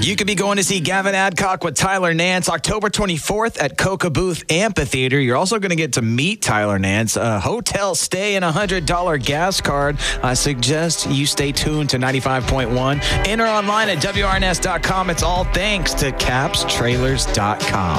You could be going to see Gavin Adcock with Tyler Nance October 24th at Coca Booth Amphitheater. You're also going to get to meet Tyler Nance, a hotel stay, and a $100 gas card. I suggest you stay tuned to 95.1. Enter online at WRNS.com. It's all thanks to CapsTrailers.com.